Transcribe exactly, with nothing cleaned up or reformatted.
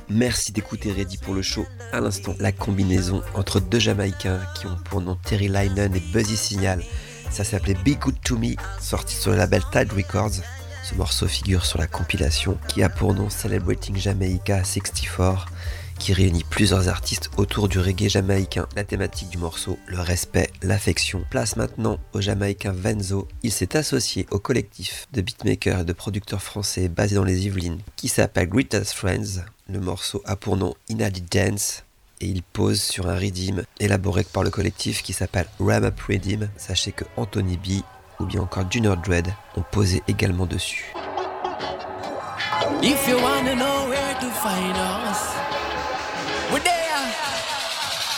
Merci d'écouter Ready pour le show. À l'instant, la combinaison entre deux Jamaïcains qui ont pour nom Terry Linen et Buzzy Signal. Ça s'appelait Be Good To Me, sorti sur le label Tide Records. Ce morceau figure sur la compilation qui a pour nom Celebrating Jamaica soixante-quatre, qui réunit plusieurs artistes autour du reggae jamaïcain. La thématique du morceau, le respect, l'affection. Place maintenant au Jamaïcain Venzo. Il s'est associé au collectif de beatmakers et de producteurs français basé dans les Yvelines qui s'appelle Greatest Friends. Le morceau a pour nom Inadi Dance et il pose sur un redeem élaboré par le collectif qui s'appelle Ram Up Redeem. Sachez que Anthony B ou bien encore Junior Dread ont posé également dessus. If you wanna know where to find out